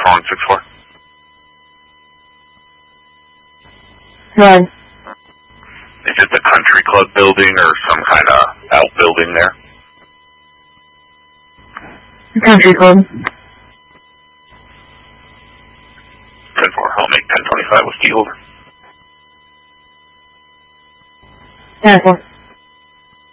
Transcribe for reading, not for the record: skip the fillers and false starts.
on 6-4. Right. Is it the country club building or some kind of outbuilding there? The country club. 10-4, I'll make 1025 with the over. 10-4.